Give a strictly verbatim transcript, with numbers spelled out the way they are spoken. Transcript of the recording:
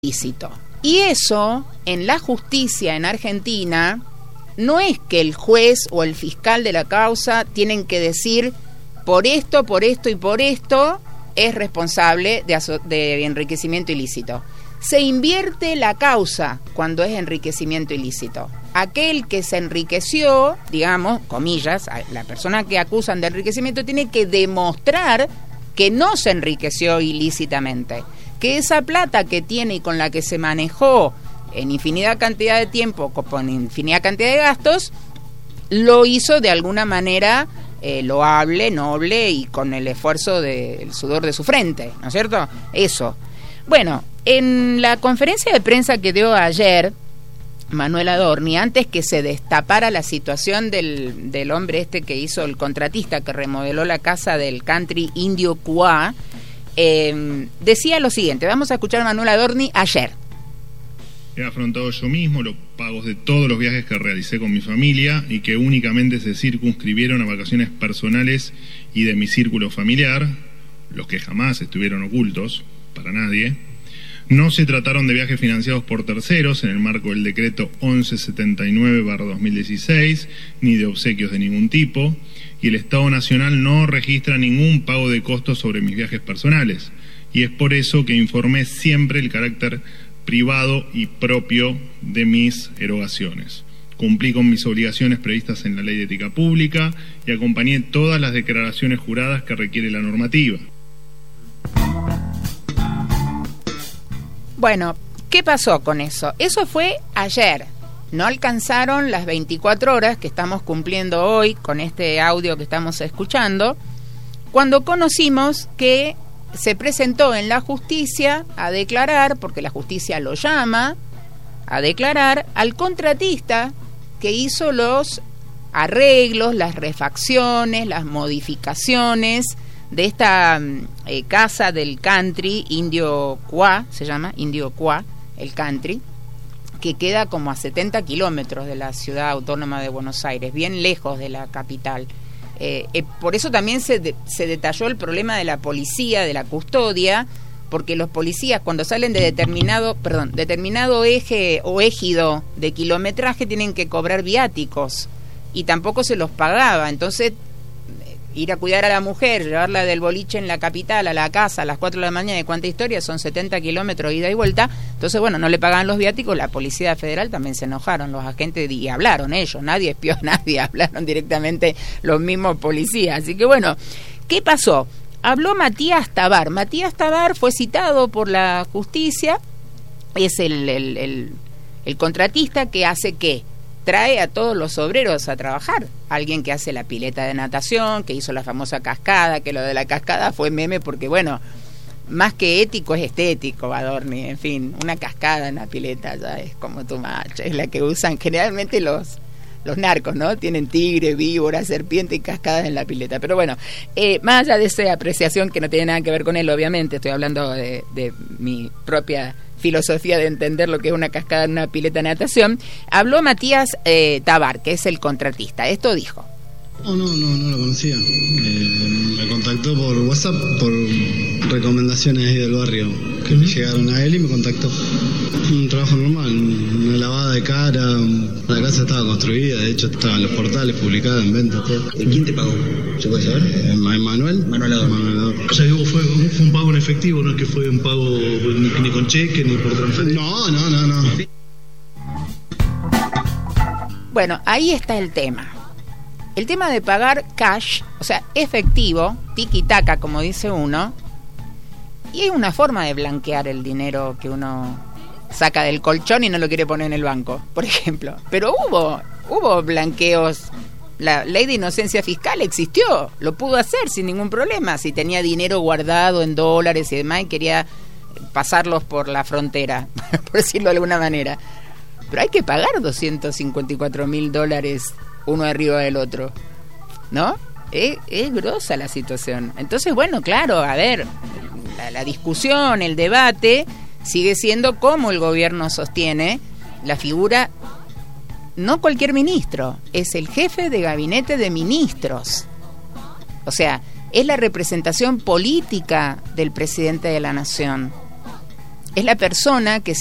ilícito. Y eso, en la justicia en Argentina, no es que el juez o el fiscal de la causa tienen que decir por esto, por esto y por esto es responsable de, aso- de enriquecimiento ilícito. Se invierte la causa cuando es enriquecimiento ilícito. Aquel que se enriqueció, digamos, comillas, la persona que acusan de enriquecimiento tiene que demostrar que no se enriqueció ilícitamente, que esa plata que tiene y con la que se manejó en infinidad cantidad de tiempo, con infinidad cantidad de gastos, lo hizo de alguna manera eh, loable, noble y con el esfuerzo del sudor de su frente, ¿no es cierto? Eso. Bueno, en la conferencia de prensa que dio ayer Manuel Adorni, antes que se destapara la situación del, del hombre este que hizo el contratista que remodeló la casa del country indio Cuá, eh, decía lo siguiente. Vamos a escuchar a Manuel Adorni ayer. He afrontado yo mismo los pagos de todos los viajes que realicé con mi familia y que únicamente se circunscribieron a vacaciones personales y de mi círculo familiar, los que jamás estuvieron ocultos para nadie. No se trataron de viajes financiados por terceros en el marco del decreto once setenta y nueve barra dos mil dieciséis, ni de obsequios de ningún tipo, y el Estado Nacional no registra ningún pago de costos sobre mis viajes personales, y es por eso que informé siempre el carácter privado y propio de mis erogaciones. Cumplí con mis obligaciones previstas en la Ley de Ética Pública y acompañé todas las declaraciones juradas que requiere la normativa. Bueno, ¿qué pasó con eso? Eso fue ayer. No alcanzaron las veinticuatro horas que estamos cumpliendo hoy con este audio que estamos escuchando, cuando conocimos que se presentó en la justicia a declarar, porque la justicia lo llama, a declarar al contratista que hizo los arreglos, las refacciones, las modificaciones de esta eh, casa del country indio Cuá, se llama indio Cuá, el country, que queda como a setenta kilómetros de la ciudad autónoma de Buenos Aires, bien lejos de la capital. Eh, eh, por eso también se, de, se detalló el problema de la policía, de la custodia, porque los policías cuando salen de determinado, perdón, determinado eje o ejido de kilometraje tienen que cobrar viáticos y tampoco se los pagaba. Entonces, ir a cuidar a la mujer, llevarla del boliche en la capital a la casa a las cuatro de la mañana, ¿de cuánta historia? Son setenta kilómetros ida y vuelta. Entonces, bueno, no le pagaban los viáticos, la Policía Federal también se enojaron, los agentes, y hablaron ellos, nadie espió a nadie, hablaron directamente los mismos policías. Así que, bueno, ¿qué pasó? Habló Matías Tabar. Matías Tabar fue citado por la justicia, es el, el, el, el contratista que hace ¿qué? Trae a todos los obreros a trabajar. Alguien que hace la pileta de natación, que hizo la famosa cascada, que lo de la cascada fue meme porque, bueno, más que ético es estético, Adorni, en fin, una cascada en la pileta ya es como tu macho, es la que usan generalmente los, los narcos, ¿no? Tienen tigre, víbora, serpiente y cascadas en la pileta. Pero bueno, eh, más allá de esa apreciación que no tiene nada que ver con él, obviamente, estoy hablando de, de mi propia filosofía de entender lo que es una cascada en una pileta de natación, habló Matías eh, Tabar, que es el contratista. Esto dijo. No, no, no, no lo conocía. Eh, me contactó por WhatsApp, por recomendaciones ahí del barrio que le llegaron a él y me contactó. Un trabajo normal, una lavada de cara, la casa estaba construida, de hecho estaban los portales publicados en venta, todo. ¿Y quién te pagó? ¿Se puede saber? Eh, Manuel. Manuel Adorni. Manuel Adorni. O sea, que fue, fue un pago en efectivo, no es que fue un pago ni, ni con cheque ni por transferencia. No, no, no, no. Bueno, ahí está el tema. El tema de pagar cash, o sea, efectivo, tiki-taka, como dice uno, y hay una forma de blanquear el dinero que uno saca del colchón y no lo quiere poner en el banco, por ejemplo. Pero hubo, hubo blanqueos. La ley de inocencia fiscal existió, lo pudo hacer sin ningún problema, si tenía dinero guardado en dólares y demás y quería pasarlos por la frontera, por decirlo de alguna manera. Pero hay que pagar doscientos cincuenta y cuatro mil dólares uno arriba del otro, ¿no? Es, es grosa la situación. Entonces, bueno, claro, a ver, la, la discusión, el debate sigue siendo cómo el gobierno sostiene la figura, no cualquier ministro, es el jefe de gabinete de ministros. O sea, es la representación política del presidente de la nación. es la persona que